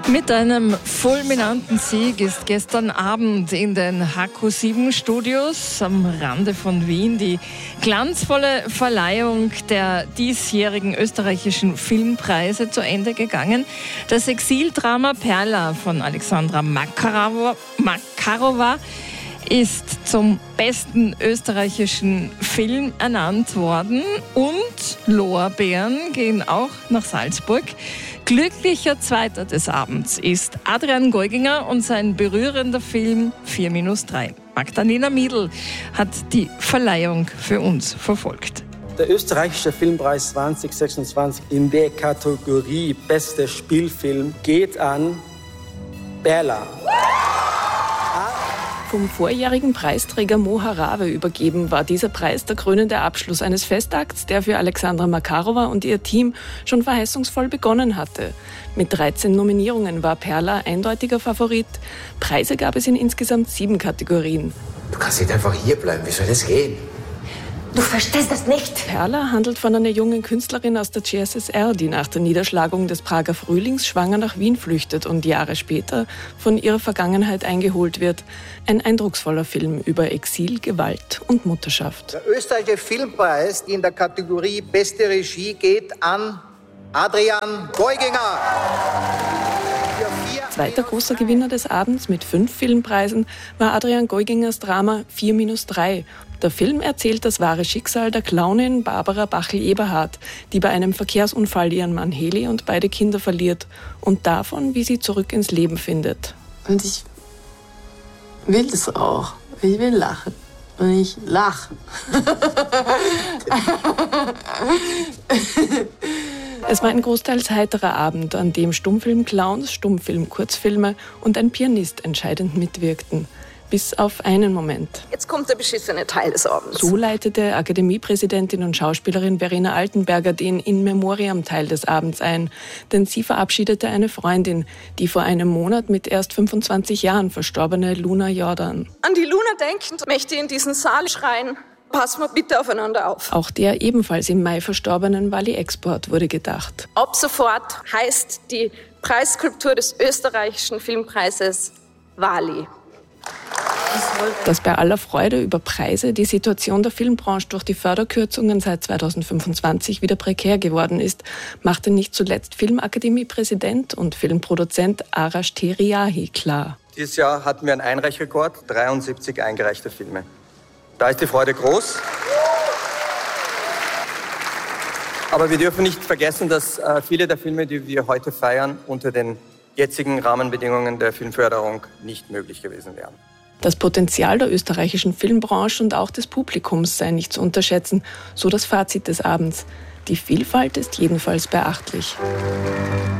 Mit einem fulminanten Sieg ist gestern Abend in den HQ7-Studios am Rande von Wien die glanzvolle Verleihung der diesjährigen österreichischen Filmpreise zu Ende gegangen. Das Exildrama Perla von Alexandra Makarova ist zum besten österreichischen Film ernannt worden und Lorbeeren gehen auch nach Salzburg. Glücklicher Zweiter des Abends ist Adrian Geuginger und sein berührender Film 4-3. Magdalena Miedl hat die Verleihung für uns verfolgt. Der österreichische Filmpreis 2026 in der Kategorie Bester Spielfilm geht an Perla. Vom vorjährigen Preisträger Mo Harave übergeben war dieser Preis der krönende Abschluss eines Festakts, der für Alexandra Makarova und ihr Team schon verheißungsvoll begonnen hatte. Mit 13 Nominierungen war Perla eindeutiger Favorit. Preise gab es in insgesamt 7 Kategorien. Du kannst nicht einfach hier bleiben, wie soll das gehen? Du verstehst das nicht. Perla handelt von einer jungen Künstlerin aus der CSSR, die nach der Niederschlagung des Prager Frühlings schwanger nach Wien flüchtet und Jahre später von ihrer Vergangenheit eingeholt wird. Ein eindrucksvoller Film über Exil, Gewalt und Mutterschaft. Der österreichische Filmpreis in der Kategorie Beste Regie geht an Adrian Geuginger. Zweiter großer Gewinner des Abends mit 5 Filmpreisen war Adrian Geugingers Drama 4-3. Der Film erzählt das wahre Schicksal der Clownin Barbara Bachl-Eberhardt, die bei einem Verkehrsunfall ihren Mann Heli und beide Kinder verliert und davon, wie sie zurück ins Leben findet. Und ich will das auch. Ich will lachen. Und ich lache. Es war ein großteils heiterer Abend, an dem Stummfilm-Clowns, Stummfilm-Kurzfilme und ein Pianist entscheidend mitwirkten. Bis auf einen Moment. Jetzt kommt der beschissene Teil des Abends. So leitete Akademiepräsidentin und Schauspielerin Verena Altenberger den In-Memoriam-Teil des Abends ein. Denn sie verabschiedete eine Freundin, die vor einem Monat mit erst 25 Jahren verstorbene Luna Jordan. An die Luna denkend möchte ich in diesen Saal schreien: Passen wir bitte aufeinander auf. Auch der ebenfalls im Mai verstorbenen Wally Export wurde gedacht. Ab sofort heißt die Preisskulptur des österreichischen Filmpreises Wally. Dass bei aller Freude über Preise die Situation der Filmbranche durch die Förderkürzungen seit 2025 wieder prekär geworden ist, machte nicht zuletzt Filmakademie-Präsident und Filmproduzent Arash Teriyahi klar. Dieses Jahr hatten wir einen Einreichrekord, 73 eingereichte Filme. Da ist die Freude groß. Aber wir dürfen nicht vergessen, dass viele der Filme, die wir heute feiern, unter den jetzigen Rahmenbedingungen der Filmförderung nicht möglich gewesen wären. Das Potenzial der österreichischen Filmbranche und auch des Publikums sei nicht zu unterschätzen, so das Fazit des Abends. Die Vielfalt ist jedenfalls beachtlich.